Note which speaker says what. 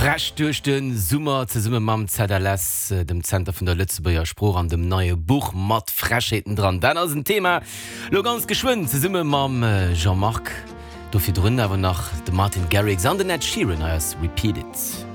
Speaker 1: Fresh durch den Summer zu Summe mam ZLS, dem Center von der Lützeburger Spruch an dem neue Buch mat Freshheiten dran. Dann ist ein Thema, lo ganz geschwind zu Summe mam Jean-Marc. Dafür drin aber nach dem Martin Garrix an den Ed Sheeran als Repeat It.